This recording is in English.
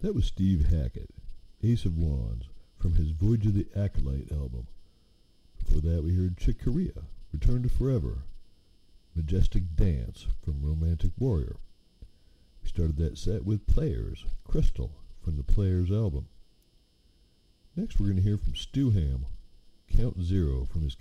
That was Steve Hackett, Ace of Wands, from his Voyage of the Acolyte album. Before that we heard Chick Corea, Return to Forever, Majestic Dance from Romantic Warrior. We started that set with Players, Crystal, from the Players album. Next we're going to hear from Stu Ham, Count Zero, from his